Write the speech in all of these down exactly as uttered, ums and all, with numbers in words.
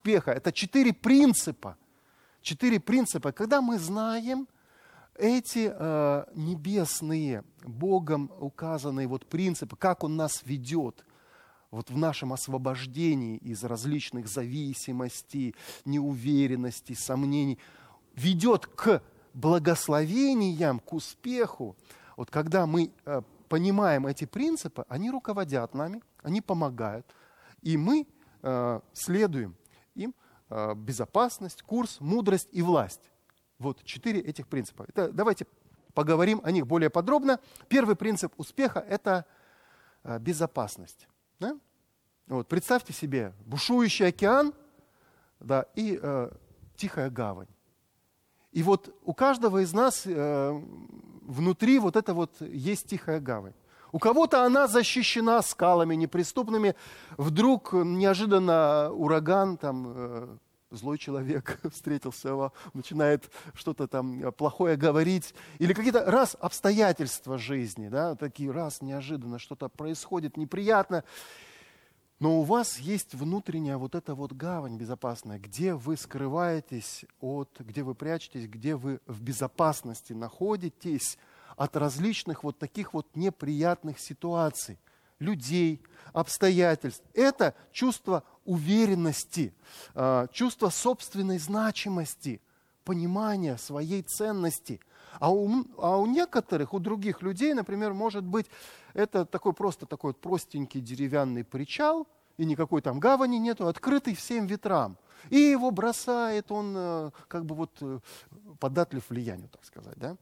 успеха. Это четыре принципа. Четыре принципа. Когда мы знаем эти э, небесные, Богом указанные вот принципы, как Он нас ведет вот в нашем освобождении из различных зависимостей, неуверенностей, сомнений, ведет к благословениям, к успеху. Вот когда мы э, понимаем эти принципы, они руководят нами, они помогают, и мы э, следуем им. Э, безопасность, курс, мудрость и власть. Вот четыре этих принципа. Это, давайте поговорим о них более подробно. Первый принцип успеха – это э, безопасность. Да? Вот, представьте себе бушующий океан, да, и э, тихая гавань. И вот у каждого из нас э, внутри вот это вот есть тихая гавань. У кого-то она защищена скалами неприступными. Вдруг неожиданно ураган, там, э, злой человек встретился, начинает что-то там плохое говорить. Или какие-то раз обстоятельства жизни, да, такие раз неожиданно что-то происходит неприятно. Но у вас есть внутренняя вот эта вот гавань безопасная, где вы скрываетесь от, где вы прячетесь, где вы в безопасности находитесь от различных вот таких вот неприятных ситуаций, людей, обстоятельств. Это чувство уверенности, чувство собственной значимости, понимания своей ценности. А у, а у некоторых, у других людей, например, может быть, это такой просто такой вот простенький деревянный причал, и никакой там гавани нету, открытый всем ветрам. И его бросает, он как бы вот податлив влиянию, так сказать, да?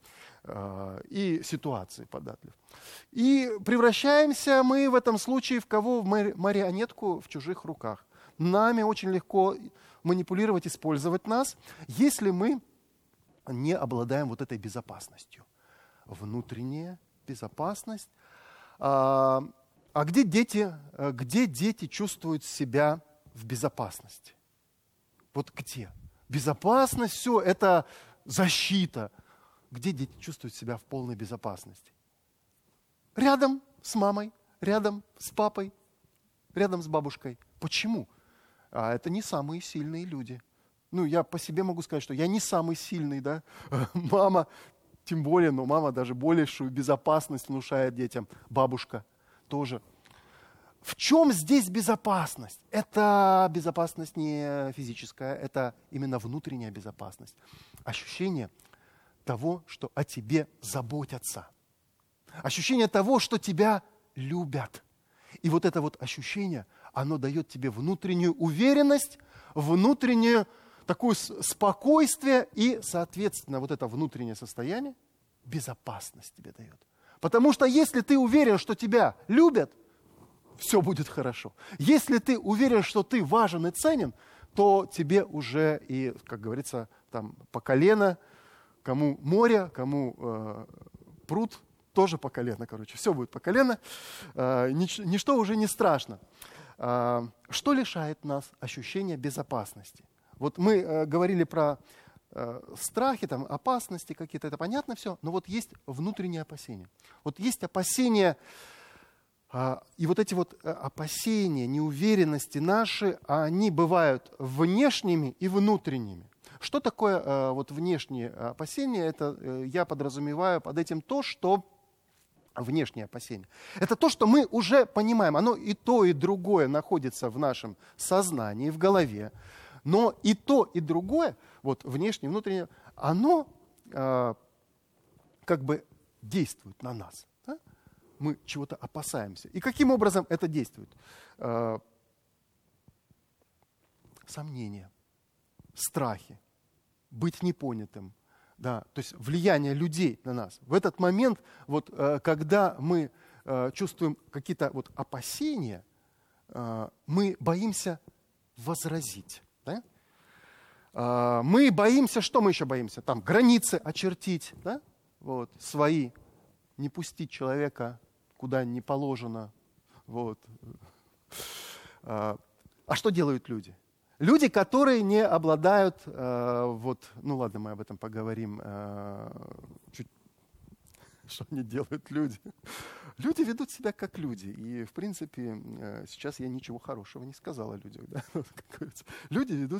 И ситуации податлив. И превращаемся мы в этом случае в кого? В марионетку в чужих руках. Нами очень легко манипулировать, использовать нас, если мы не обладаем вот этой безопасностью. Внутренняя безопасность. А, а где дети, где дети чувствуют себя в безопасности? Вот где? Безопасность, все, это защита. Где дети чувствуют себя в полной безопасности? Рядом с мамой, рядом с папой, рядом с бабушкой. Почему? А это не самые сильные люди. Ну, я по себе могу сказать, что я не самый сильный, да. Мама, тем более, но мама даже большую безопасность внушает детям. Бабушка тоже. В чем здесь безопасность? Это безопасность не физическая, это именно внутренняя безопасность. Ощущение того, что о тебе заботятся. Ощущение того, что тебя любят. И вот это вот ощущение, оно дает тебе внутреннюю уверенность, внутреннее такое спокойствие и, соответственно, вот это внутреннее состояние безопасность тебе дает. Потому что если ты уверен, что тебя любят, все будет хорошо. Если ты уверен, что ты важен и ценен, то тебе уже и, как говорится, там по колено, кому море, кому э, пруд, тоже по колено, короче, все будет по колено, э, нич, ничто уже не страшно. Э, что лишает нас ощущения безопасности? Вот мы э, говорили про э, страхи, там, опасности какие-то, это понятно все, но вот есть внутренние опасения. Вот есть опасения, э, и вот эти вот опасения, неуверенности наши, они бывают внешними и внутренними. Что такое э, вот внешние опасения? Это э, я подразумеваю под этим то, что внешние опасения. Это то, что мы уже понимаем. Оно и то, и другое находится в нашем сознании, в голове. Но и то, и другое, вот внешнее, внутреннее, оно э, как бы действует на нас. Да? Мы чего-то опасаемся. И каким образом это действует? Э, сомнения, страхи, быть непонятым, да, то есть влияние людей на нас. В этот момент, вот, э, когда мы э, чувствуем какие-то вот опасения, э, мы боимся возразить. Да? Э, мы боимся, что мы еще боимся? Там границы очертить, да? Вот, свои, не пустить человека куда не положено. Вот. Э, а что делают люди? Люди, которые не обладают, э, вот, ну ладно, мы об этом поговорим, э, чуть, что они делают люди. Люди ведут себя как люди. И, в принципе, сейчас я ничего хорошего не сказал о людях. Да? Люди ведут